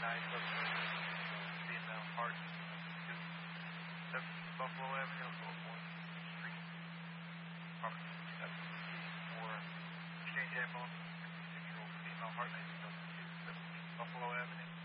female heart, 2, 17 Buffalo Avenue, Baltimore Street, apartment 7 for exchange ambulance, 56-year-old female heart, 1902, 17 Buffalo Avenue.